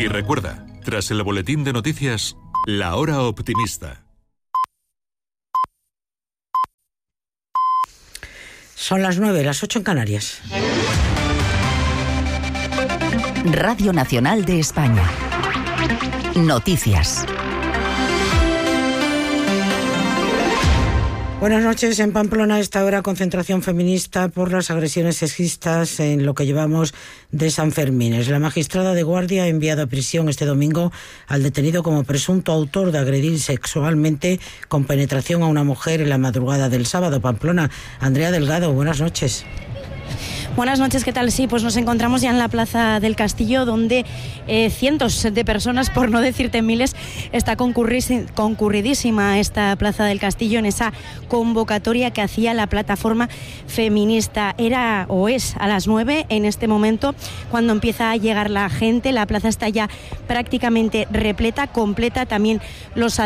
Y recuerda, tras el boletín de noticias, La Hora Optimista. Son las 9, las 8 en Canarias. Radio Nacional de España. Noticias. Buenas noches. En Pamplona, a esta hora, concentración feminista por las agresiones sexistas en lo que llevamos de Sanfermines. La magistrada de guardia ha enviado a prisión este domingo al detenido como presunto autor de agredir sexualmente con penetración a una mujer en la madrugada del sábado. Pamplona, Andrea Delgado, buenas noches. Buenas noches, ¿qué tal? Sí, pues nos encontramos ya en la Plaza del Castillo, donde cientos de personas, por no decirte miles, está concurridísima esta Plaza del Castillo en esa convocatoria que hacía la plataforma feminista. Era o es a las 9 en este momento cuando empieza a llegar la gente. La plaza está ya prácticamente repleta, completa, también los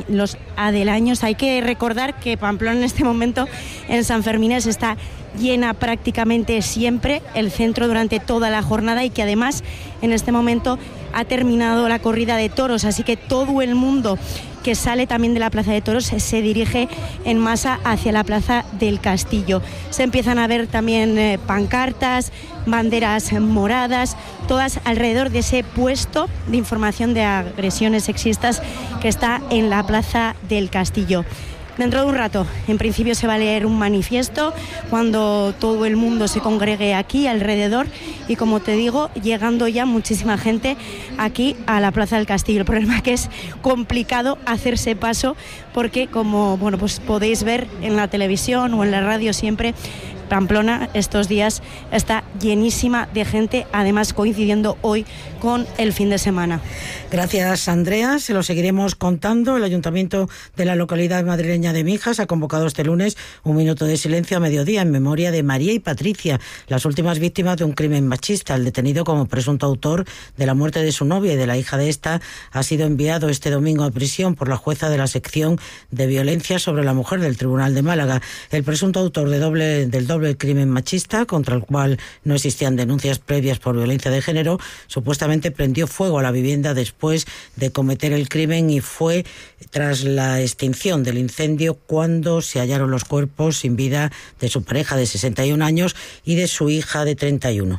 adelaños. Hay que recordar que Pamplona en este momento en Sanfermines está llena prácticamente siempre el centro durante toda la jornada y que además en este momento ha terminado la corrida de toros, así que todo el mundo que sale también de la Plaza de Toros se dirige en masa hacia la Plaza del Castillo. Se empiezan a ver también pancartas, banderas moradas, todas alrededor de ese puesto de información de agresiones sexistas que está en la Plaza del Castillo. Dentro de un rato, en principio, se va a leer un manifiesto cuando todo el mundo se congregue aquí alrededor y, como te digo, llegando ya muchísima gente aquí a la Plaza del Castillo. El problema es que es complicado hacerse paso porque, como pues podéis ver en la televisión o en la radio siempre, Pamplona estos días está llenísima de gente, además coincidiendo hoy con el fin de semana. Gracias, Andrea. Se lo seguiremos contando. El Ayuntamiento de la localidad madrileña de Mijas ha convocado este lunes un minuto de silencio a mediodía en memoria de María y Patricia, las últimas víctimas de un crimen machista. El detenido como presunto autor de la muerte de su novia y de la hija de esta ha sido enviado este domingo a prisión por la jueza de la sección de violencia sobre la mujer del Tribunal de Málaga. El presunto autor del doble crimen machista, contra el cual no existían denuncias previas por violencia de género, supuestamente prendió fuego a la vivienda después de cometer el crimen y fue tras la extinción del incendio cuando se hallaron los cuerpos sin vida de su pareja de 61 años y de su hija de 31.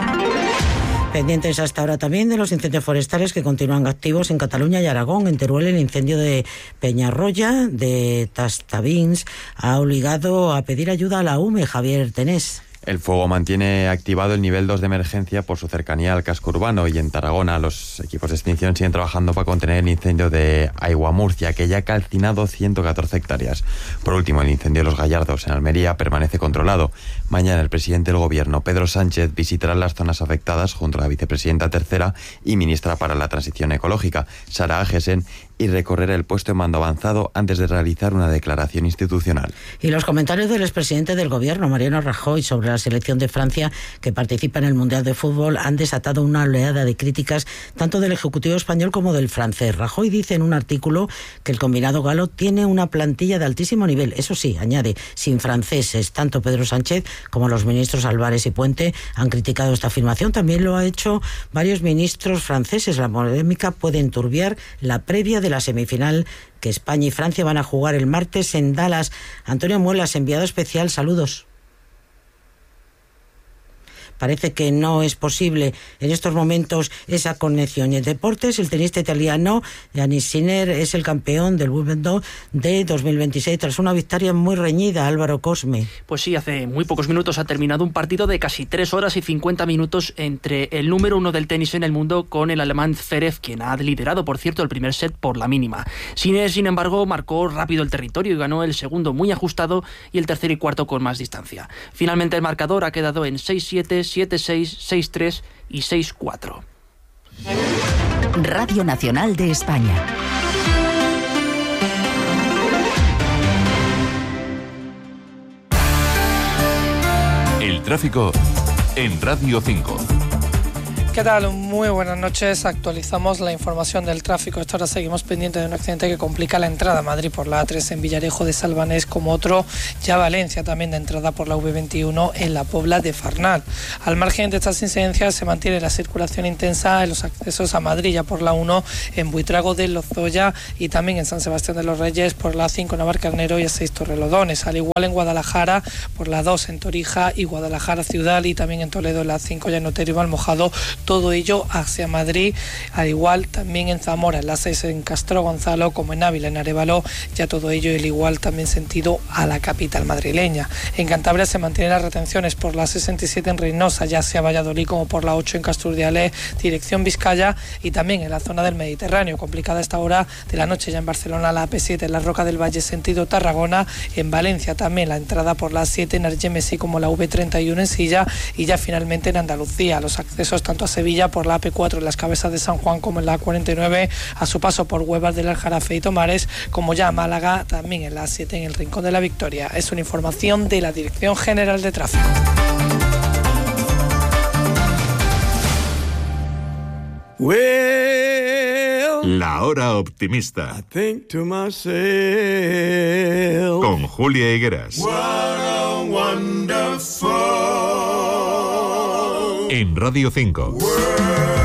Pendientes hasta ahora también de los incendios forestales que continúan activos en Cataluña y Aragón. En Teruel, el incendio de Peñarroya, de Tastavins, ha obligado a pedir ayuda a la UME. Javier Tenés. El fuego mantiene activado el nivel 2 de emergencia por su cercanía al casco urbano y en Tarragona los equipos de extinción siguen trabajando para contener el incendio de Aiguamurcia, que ya ha calcinado 114 hectáreas. Por último, el incendio de Los Gallardos en Almería permanece controlado. Mañana el presidente del Gobierno, Pedro Sánchez, visitará las zonas afectadas junto a la vicepresidenta tercera y ministra para la Transición Ecológica, Sara Agesen, y recorrerá el puesto en mando avanzado antes de realizar una declaración institucional. Y los comentarios del expresidente del Gobierno, Mariano Rajoy, sobre la selección de Francia que participa en el Mundial de Fútbol han desatado una oleada de críticas tanto del Ejecutivo español como del francés. Rajoy dice en un artículo que el combinado galo tiene una plantilla de altísimo nivel. Eso sí, añade, sin franceses. Tanto Pedro Sánchez como los ministros Álvarez y Puente han criticado esta afirmación. También lo ha hecho varios ministros franceses. La polémica puede enturbiar la previa de la semifinal que España y Francia van a jugar el martes en Dallas. Antonio Muelas, enviado especial, saludos. Parece que no es posible en estos momentos esa conexión. Y en deportes, el tenista italiano Jannik Sinner es el campeón del Wimbledon de 2026 tras una victoria muy reñida. Álvaro Cosme. Pues sí, hace muy pocos minutos ha terminado un partido de casi 3 horas y 50 minutos entre el número 1 del tenis en el mundo con el alemán Zverev, quien ha liderado, por cierto, el primer set por la mínima. Sinner, sin embargo, marcó rápido el territorio y ganó el segundo muy ajustado y el tercero y cuarto con más distancia. Finalmente el marcador ha quedado en 6-7, 7-6, 6-3 y 6-4. Radio Nacional de España. El tráfico en Radio 5. ¿Qué tal? Muy buenas noches. Actualizamos la información del tráfico. Esta hora seguimos pendientes de un accidente que complica la entrada a Madrid por la A3 en Villarejo de Salvanés, como otro ya Valencia también de entrada por la V21 en la Pobla de Farnal. Al margen de estas incidencias se mantiene la circulación intensa en los accesos a Madrid ya por la 1 en Buitrago de Lozoya y también en San Sebastián de los Reyes por la 5 en Navarcarnero y a 6 Torrelodones. Al igual en Guadalajara por la 2 en Torija y Guadalajara Ciudad y también en Toledo en la 5 ya en Otero y Valmojado. Todo ello hacia Madrid, al igual también en Zamora, en la 6 en Castro Gonzalo, como en Ávila, en Arévalo, ya todo ello el igual también sentido a la capital madrileña. En Cantabria se mantienen las retenciones por la 67 en Reynosa, ya sea Valladolid, como por la 8 en Casturdiales, dirección Vizcaya, y también en la zona del Mediterráneo, complicada a esta hora de la noche ya en Barcelona, la AP7 en la Roca del Valle, sentido Tarragona, en Valencia también la entrada por la 7 en Argemesí, como la V31 en Silla, y ya finalmente en Andalucía, los accesos tanto a Sevilla por la AP4 en las Cabezas de San Juan como en la A49 a su paso por Huevas del Aljarafe y Tomares, como ya Málaga también en la A7 en el Rincón de la Victoria. Es una información de la Dirección General de Tráfico. La hora optimista. Con Julia Higueras. En Radio 5.